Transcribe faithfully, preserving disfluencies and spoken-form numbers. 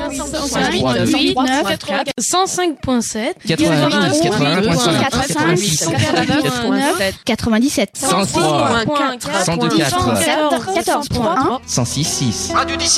huit, neuf, cent cinq point sept, quatre-vingt-dix, quatre-vingts, quatre-vingt-six, quatre-vingt-neuf, quatre-vingt-dix-sept, cent trois, cent deux, quatre, quatorze point un, cent six, six.